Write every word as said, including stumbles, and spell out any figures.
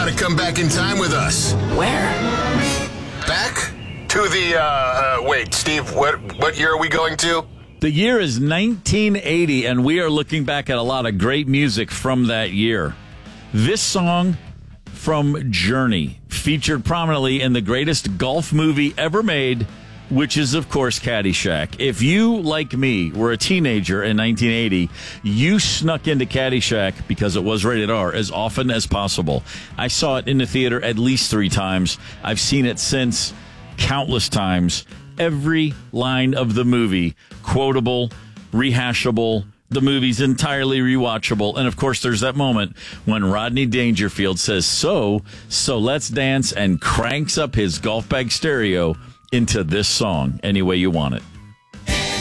got to come back in time with us. Where? Back to the, uh, uh, wait, Steve, what, what year are we going to? The year is nineteen eighty, and we are looking back at a lot of great music from that year. This song from Journey featured prominently in the greatest golf movie ever made, which is, of course, Caddyshack. If you, like me, were a teenager in nineteen eighty, you snuck into Caddyshack, because it was rated R, as often as possible. I saw it in the theater at least three times. I've seen it since countless times. Every line of the movie, quotable, rehashable. The movie's entirely rewatchable. And, of course, there's that moment when Rodney Dangerfield says, so, so let's dance, and cranks up his golf bag stereo into this song any way you want it.